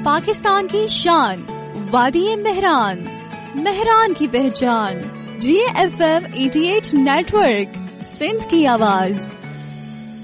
पाकिस्तान की शान, वादी मेहरान, मेहरान की पहचान, GFM 88 नेटवर्क, सिंध की आवाज।